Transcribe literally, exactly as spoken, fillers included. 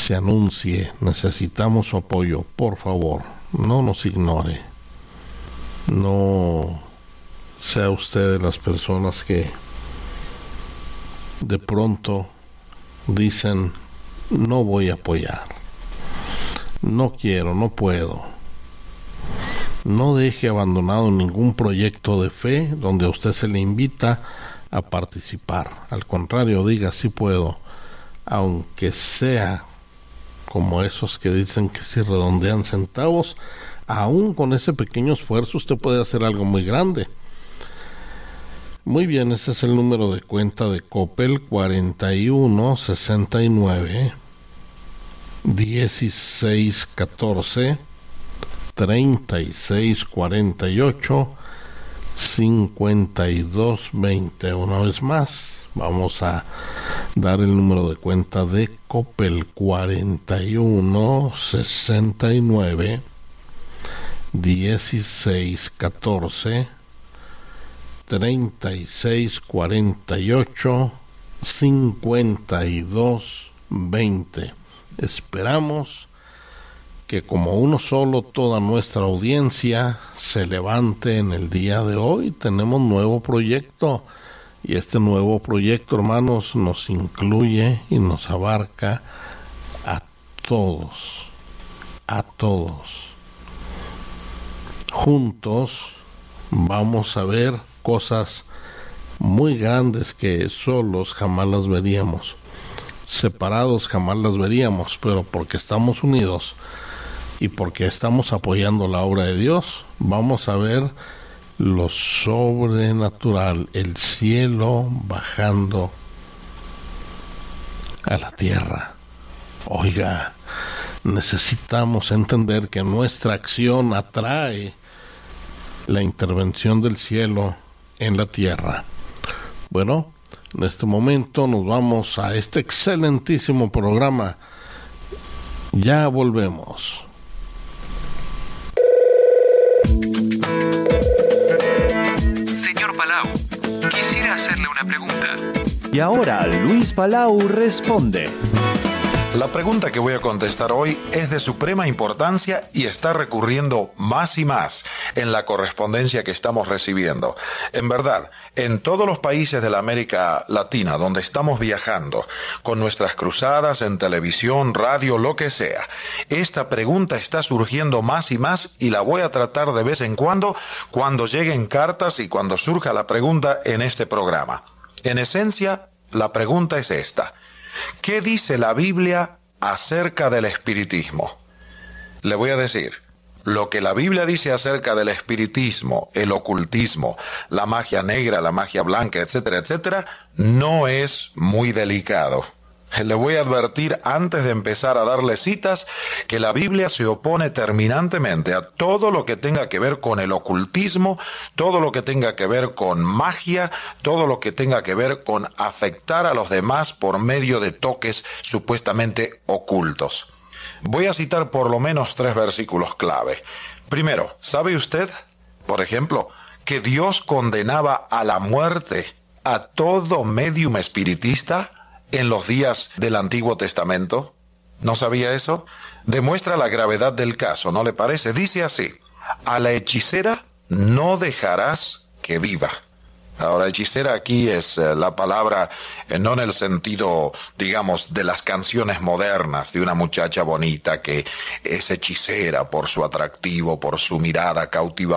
se anuncie. Necesitamos su apoyo, por favor, no nos ignore. No sea usted de las personas que de pronto dicen: no voy a apoyar, no quiero, no puedo. No deje abandonado ningún proyecto de fe donde a usted se le invita a participar. Al contrario, diga: sí puedo, aunque sea como esos que dicen que si redondean centavos, aún con ese pequeño esfuerzo usted puede hacer algo muy grande. Muy bien, ese es el número de cuenta de Coppel: cuarenta y uno sesenta y nueve dieciséis catorce treinta y seis cuarenta y ocho cincuenta y dos veinte. Una vez más, vamos a dar el número de cuenta de Coppel: cuarenta y uno sesenta y nueve dieciséis catorce treinta y seis cuarenta y ocho cincuenta y dos veinte. Esperamos que como uno solo toda nuestra audiencia se levante en el día de hoy. Tenemos nuevo proyecto, y este nuevo proyecto, hermanos, nos incluye y nos abarca a todos, a todos. Juntos vamos a ver cosas muy grandes que solos jamás las veríamos, separados jamás las veríamos, pero porque estamos unidos y porque estamos apoyando la obra de Dios, vamos a ver lo sobrenatural, el cielo bajando a la tierra. Oiga, necesitamos entender que nuestra acción atrae la intervención del cielo en la tierra. Bueno, en este momento nos vamos a este excelentísimo programa. Ya volvemos. Señor Palau, quisiera hacerle una pregunta. Y ahora Luis Palau responde. La pregunta que voy a contestar hoy es de suprema importancia y está recurriendo más y más en la correspondencia que estamos recibiendo. En verdad, en todos los países de la América Latina donde estamos viajando, con nuestras cruzadas en televisión, radio, lo que sea, esta pregunta está surgiendo más y más y la voy a tratar de vez en cuando, cuando lleguen cartas y cuando surja la pregunta en este programa. En esencia, la pregunta es esta: ¿qué dice la Biblia acerca del espiritismo? Le voy a decir, lo que la Biblia dice acerca del espiritismo, el ocultismo, la magia negra, la magia blanca, etcétera, etcétera, no es muy delicado. Le voy a advertir antes de empezar a darle citas que la Biblia se opone terminantemente a todo lo que tenga que ver con el ocultismo, todo lo que tenga que ver con magia, todo lo que tenga que ver con afectar a los demás por medio de toques supuestamente ocultos. Voy a citar por lo menos tres versículos clave. Primero, ¿sabe usted, por ejemplo, que Dios condenaba a la muerte a todo médium espiritista en los días del Antiguo Testamento? ¿No sabía eso? Demuestra la gravedad del caso, ¿no le parece? Dice así: a la hechicera no dejarás que viva. Ahora, hechicera aquí es eh, la palabra, eh, no en el sentido, digamos, de las canciones modernas, de una muchacha bonita que es hechicera por su atractivo, por su mirada cautivadora.